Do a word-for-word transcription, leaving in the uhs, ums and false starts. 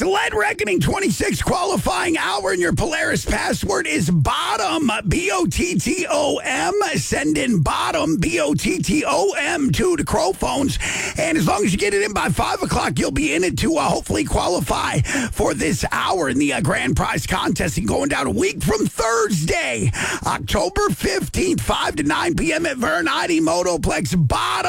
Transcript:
Sled Reckoning twenty-six qualifying hour, and your Polaris password is BOTTOM, B O T T O M. Send in BOTTOM, B O T T O M, to the Crow Phones. And as long as you get it in by five o'clock, you'll be in it to uh, hopefully qualify for this hour in the uh, grand prize contest. And going down a week from Thursday, October fifteenth, five to nine p.m. at Vernati Motoplex. BOTTOM.